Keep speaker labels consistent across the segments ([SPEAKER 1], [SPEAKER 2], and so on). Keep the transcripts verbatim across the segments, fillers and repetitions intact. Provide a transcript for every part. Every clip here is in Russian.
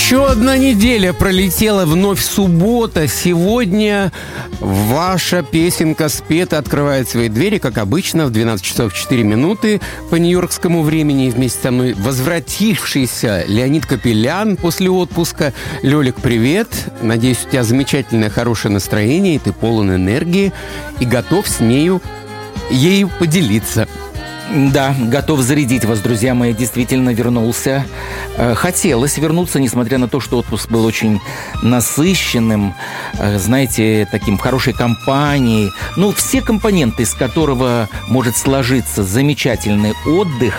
[SPEAKER 1] Еще одна неделя пролетела, вновь суббота. Сегодня ваша песенка спета, открывает свои двери, как обычно, в двенадцать часов четыре минуты по нью-йоркскому времени. И вместе со мной возвратившийся Леонид Капелян после отпуска. Лёлик, привет. Надеюсь, у тебя замечательное, хорошее настроение, и ты полон энергии, и готов с нею, ею поделиться.
[SPEAKER 2] Да, готов зарядить вас, друзья мои. Действительно вернулся. Хотелось вернуться, несмотря на то, что отпуск был очень насыщенным, знаете, таким в хорошей компании. Ну, все компоненты, из которого может сложиться замечательный отдых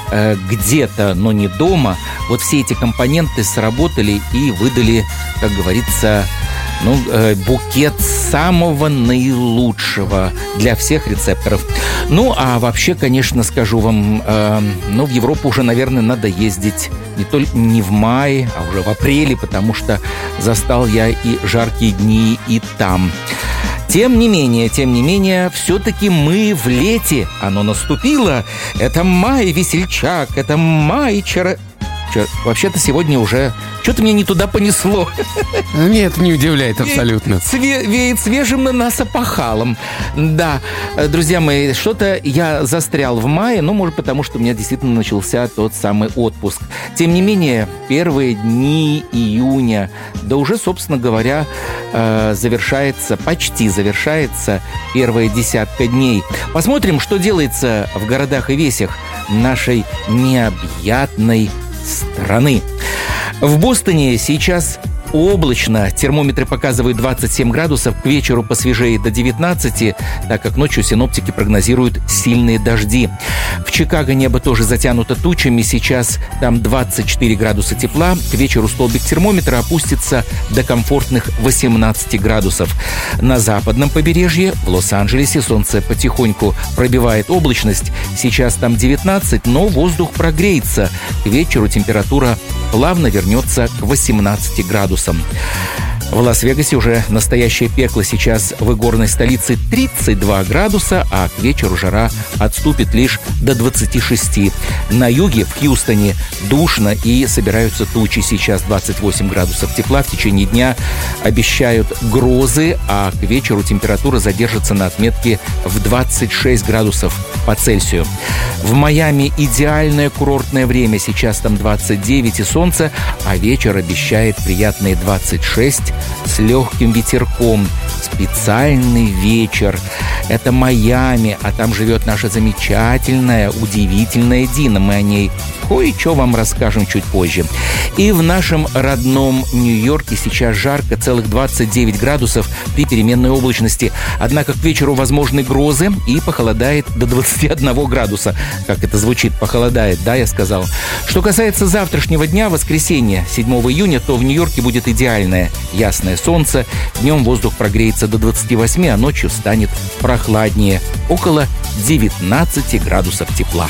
[SPEAKER 2] где-то, но не дома, вот все эти компоненты сработали и выдали, как говорится, ну, букет самого наилучшего для всех рецепторов. Ну, а вообще, конечно, скажу вам, э, ну, в Европу уже, наверное, надо ездить не только не в мае, а уже в апреле, потому что застал я и жаркие дни и там. Тем не менее, тем не менее, все-таки мы в лете. Оно наступило. Это май, весельчак, это май, чара... Чар... Вообще-то сегодня уже... Что-то меня не туда понесло.
[SPEAKER 1] Нет, не удивляет абсолютно.
[SPEAKER 2] Све- веет свежим на нас опахалом. Да, друзья мои, что-то я застрял в мае, ну, может, потому что у меня действительно начался тот самый отпуск. Тем не менее, первые дни июня, да уже, собственно говоря, завершается, почти завершается первая десятка дней. Посмотрим, что делается в городах и весях нашей необъятной страны. В Бостоне сейчас облачно. Термометры показывают двадцать семь градусов. К вечеру посвежее до девятнадцати, так как ночью синоптики прогнозируют сильные дожди. В Чикаго небо тоже затянуто тучами. Сейчас там двадцать четыре градуса тепла. К вечеру столбик термометра опустится до комфортных восемнадцати градусов. На западном побережье, в Лос-Анджелесе, солнце потихоньку пробивает облачность. Сейчас там девятнадцать, но воздух прогреется. К вечеру температура плавно вернется к восемнадцати градусам. В Лас-Вегасе уже настоящее пекло. Сейчас в игорной столице тридцать два градуса, а к вечеру жара отступит лишь до двадцати шести. На юге, в Хьюстоне, душно и собираются тучи. Сейчас двадцать восемь градусов тепла. В течение дня обещают грозы, а к вечеру температура задержится на отметке в двадцать шесть градусов по Цельсию. В Майами идеальное курортное время. Сейчас там двадцать девять и солнце, а вечер обещает приятные двадцать шесть с легким ветерком. Специальный вечер. Это Майами, а там живет наша замечательная, удивительная Дина. Мы о ней кое-что вам расскажем чуть позже. И в нашем родном Нью-Йорке сейчас жарко, целых двадцать девять градусов при переменной облачности. Однако к вечеру возможны грозы и похолодает до двадцати одного градуса. Как это звучит, похолодает, да, я сказал. Что касается завтрашнего дня, воскресенья, седьмого июня, то в Нью-Йорке будет идеальное ясное солнце. Днем воздух прогреется до двадцати восьми, а ночью станет прохладнее, около девятнадцати градусов тепла.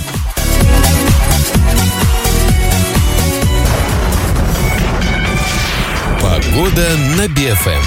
[SPEAKER 3] Погода на Би Эф Эм.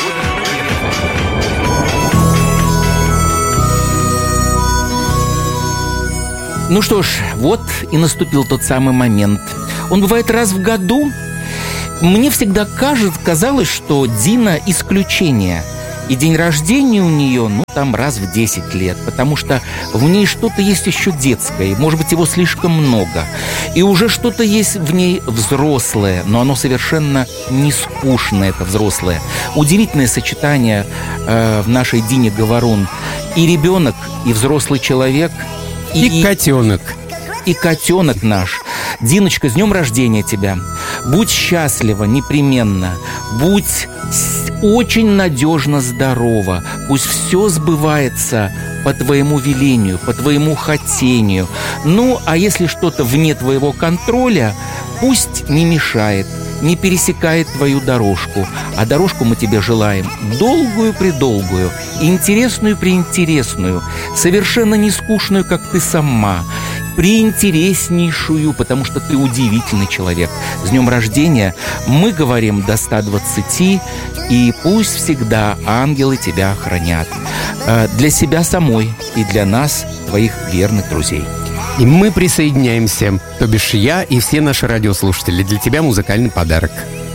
[SPEAKER 2] Ну что ж, вот и наступил тот самый момент. Он бывает раз в году. Мне всегда кажется, казалось, что Дина исключение. И день рождения у нее, ну, там раз в десять лет, потому что в ней что-то есть еще детское, может быть, его слишком много. И уже что-то есть в ней взрослое, но оно совершенно не скучное, это взрослое. Удивительное сочетание э, в нашей Дине Говорун. И ребенок, и взрослый человек,
[SPEAKER 1] и, и котенок.
[SPEAKER 2] И котенок наш. Диночка, с днем рождения тебя. Будь счастлива непременно. Будь очень надежно здорова. Пусть все сбывается по твоему велению, по твоему хотению. Ну, а если что-то вне твоего контроля, пусть не мешает, не пересекает твою дорожку. А дорожку мы тебе желаем долгую-предолгую, интересную-преинтересную, совершенно не скучную, как ты сама, приинтереснейшую, потому что ты удивительный человек. С днем рождения мы говорим до ста двадцати, и пусть всегда ангелы тебя хранят. Для себя самой и для нас, твоих верных друзей.
[SPEAKER 1] И мы присоединяемся, то бишь я и все наши радиослушатели. Для тебя музыкальный подарок.